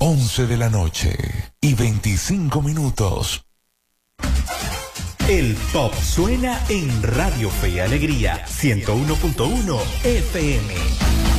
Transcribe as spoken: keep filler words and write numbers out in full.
once de la noche y veinticinco minutos. El pop suena en Radio Fe y Alegría ciento uno punto uno F M.